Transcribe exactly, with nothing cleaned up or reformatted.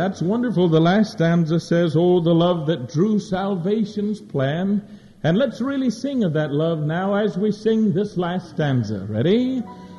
that's wonderful. The last stanza says, oh, the love that drew salvation's plan. And let's really sing of that love now as we sing this last stanza. Ready?